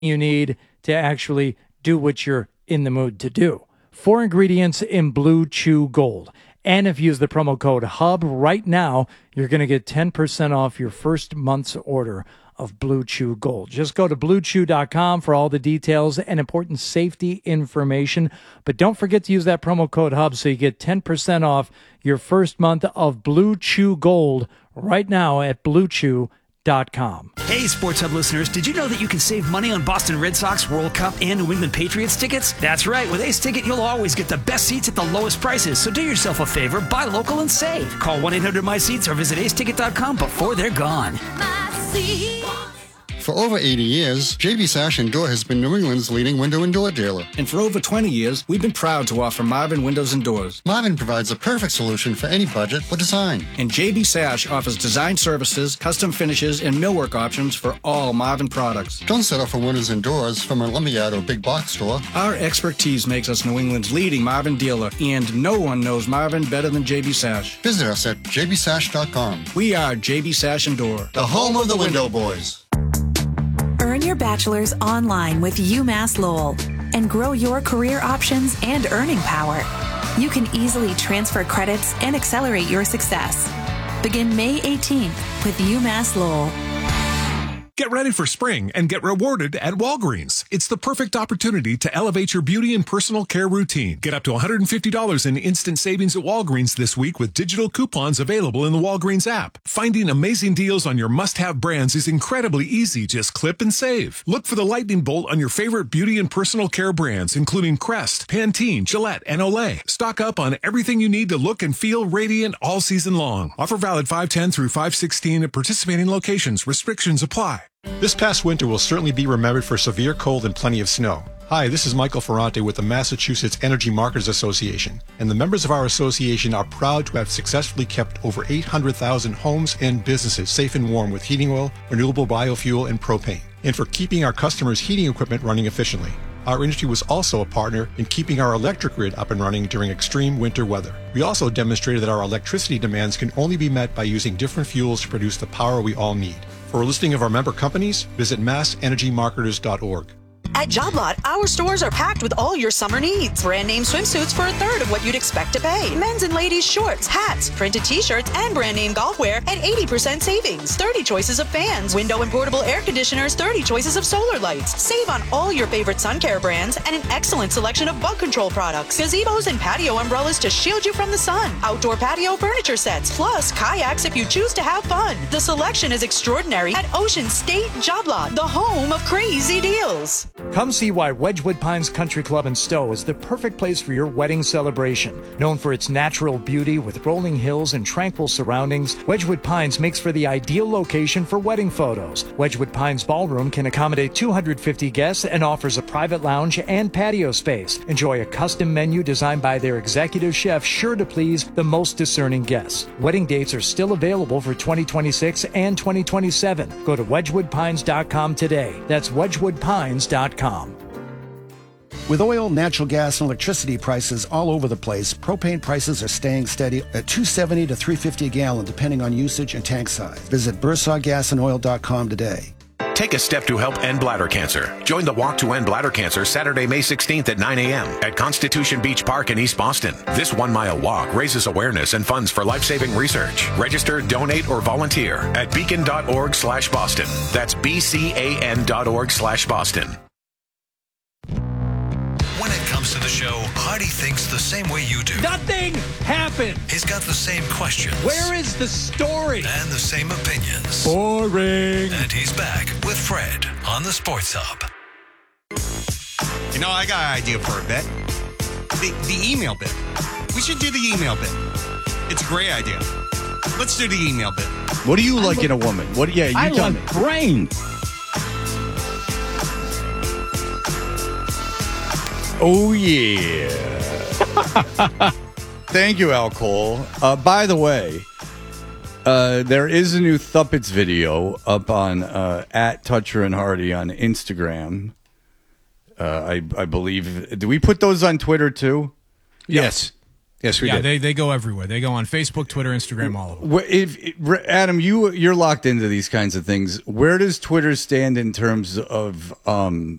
you need to actually do what you're in the mood to do. 4 ingredients in Blue Chew Gold. And if you use the promo code HUB right now, you're going to get 10% off your first month's order of Blue Chew Gold. Just go to BlueChew.com for all the details and important safety information. But don't forget to use that promo code HUB so you get 10% off your first month of Blue Chew Gold right now at BlueChew.com. Hey, Sports Hub listeners, did you know that you can save money on Boston Red Sox, World Cup, and New England Patriots tickets? That's right. With Ace Ticket, you'll always get the best seats at the lowest prices. So do yourself a favor, buy local and save. Call 1-800-MY-SEATS or visit aceticket.com before they're gone. For over 80 years, JB Sash & Door has been New England's leading window and door dealer. And for over 20 years, we've been proud to offer Marvin Windows and Doors. Marvin provides a perfect solution for any budget or design. And JB Sash offers design services, custom finishes, and millwork options for all Marvin products. Don't settle for windows and doors from a lumberyard or big box store. Our expertise makes us New England's leading Marvin dealer, and no one knows Marvin better than JB Sash. Visit us at jbsash.com. We are JB Sash & Door, the home of the window boys. Earn your bachelor's online with UMass Lowell and grow your career options and earning power. You can easily transfer credits and accelerate your success. Begin May 18th with UMass Lowell. Get ready for spring and get rewarded at Walgreens. It's the perfect opportunity to elevate your beauty and personal care routine. Get up to $150 in instant savings at Walgreens this week with digital coupons available in the Walgreens app. Finding amazing deals on your must-have brands is incredibly easy. Just clip and save. Look for the lightning bolt on your favorite beauty and personal care brands, including Crest, Pantene, Gillette, and Olay. Stock up on everything you need to look and feel radiant all season long. Offer valid 5/10 through 5/16 at participating locations. Restrictions apply. This past winter will certainly be remembered for severe cold and plenty of snow. Hi, this is Michael Ferrante with the Massachusetts Energy Marketers Association, and the members of our association are proud to have successfully kept over 800,000 homes and businesses safe and warm with heating oil, renewable biofuel, and propane, and for keeping our customers' heating equipment running efficiently. Our industry was also a partner in keeping our electric grid up and running during extreme winter weather. We also demonstrated that our electricity demands can only be met by using different fuels to produce the power we all need. For a listing of our member companies, visit massenergymarketers.org. At Job Lot, our stores are packed with all your summer needs. Brand name swimsuits for a third of what you'd expect to pay. Men's and ladies' shorts, hats, printed t-shirts, and brand name golf wear at 80% savings. 30 choices of fans, window and portable air conditioners, 30 choices of solar lights. Save on all your favorite sun care brands and an excellent selection of bug control products. Gazebos and patio umbrellas to shield you from the sun. Outdoor patio furniture sets, plus kayaks if you choose to have fun. The selection is extraordinary at Ocean State Job Lot, the home of crazy deals. Come see why Wedgwood Pines Country Club in Stowe is the perfect place for your wedding celebration. Known for its natural beauty with rolling hills and tranquil surroundings, Wedgwood Pines makes for the ideal location for wedding photos. Wedgwood Pines Ballroom can accommodate 250 guests and offers a private lounge and patio space. Enjoy a custom menu designed by their executive chef, sure to please the most discerning guests. Wedding dates are still available for 2026 and 2027. Go to wedgwoodpines.com today. That's wedgwoodpines.com. With oil, natural gas, and electricity prices all over the place, propane prices are staying steady at $2.70 to $3.50 a gallon, depending on usage and tank size. Visit BursawGasAndOil.com today. Take a step to help end bladder cancer. Join the Walk to End Bladder Cancer Saturday, May 16th at 9 a.m. at Constitution Beach Park in East Boston. This 1-mile walk raises awareness and funds for life-saving research. Register, donate, or volunteer at beacon.org/Boston. That's BCAN.org/Boston. When it comes to the show, Hardy thinks the same way you do. Nothing happened. He's got the same questions. Where is the story? And the same opinions. Boring. And he's back with Fred on the Sports Hub. You know, I got an idea for a bit. The email bit. We should do the email bit. It's a great idea. Let's do the email bit. What do you like in a woman? What? Yeah, you tell me. Brains. Oh, yeah. Thank you, Al Cole. By the way, there is a new Thuppets video up on at Toucher and Hardy on Instagram. I believe. Do we put those on Twitter, too? Yes. Yes, we did. did. They go everywhere. They go on Facebook, Twitter, Instagram, all of them. Adam, you're locked into these kinds of things. Where does Twitter stand in terms of